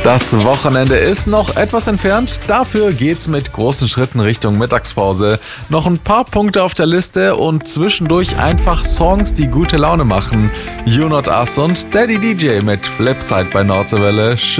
Das Wochenende ist noch etwas entfernt, dafür geht's mit großen Schritten Richtung Mittagspause. Noch ein paar Punkte auf der Liste und zwischendurch einfach Songs, die gute Laune machen. You Not Us und Daddy DJ mit Flipside bei Nordseewelle.